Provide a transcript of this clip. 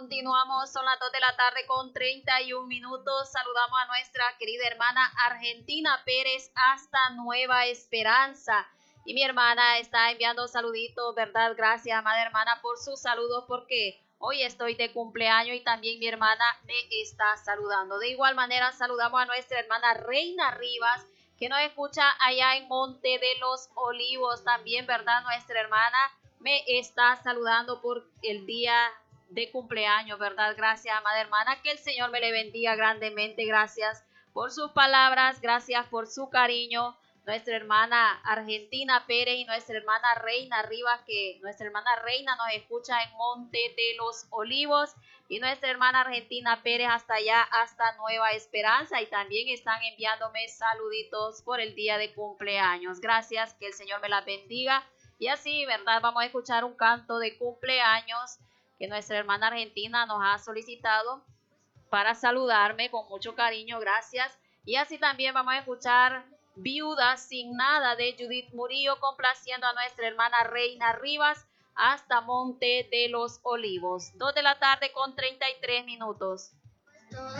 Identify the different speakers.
Speaker 1: continuamos, son las 2 de la tarde con 31 minutos. Saludamos a nuestra querida hermana Argentina Pérez hasta Nueva Esperanza. Y mi hermana está enviando saluditos, ¿verdad? Gracias, amada hermana, por sus saludos, porque hoy estoy de cumpleaños y también mi hermana me está saludando. De igual manera, saludamos a nuestra hermana Reina Rivas, que nos escucha allá en Monte de los Olivos. También, ¿verdad? Nuestra hermana me está saludando por el día de cumpleaños, ¿verdad? Gracias, amada hermana, que el Señor me le bendiga grandemente. Gracias por sus palabras, gracias por su cariño. Nuestra hermana Argentina Pérez y nuestra hermana Reina Rivas, que nuestra hermana Reina nos escucha en Monte de los Olivos, y nuestra hermana Argentina Pérez hasta allá, hasta Nueva Esperanza, y también están enviándome saluditos por el día de cumpleaños. Gracias, que el Señor me la bendiga. Y así, ¿verdad? Vamos a escuchar un canto de cumpleaños que nuestra hermana Argentina nos ha solicitado para saludarme con mucho cariño. Gracias. Y así también vamos a escuchar Viuda sin nada de Judith Murillo, complaciendo a nuestra hermana Reina Rivas hasta Monte de los Olivos. 2 de la tarde con 33 minutos.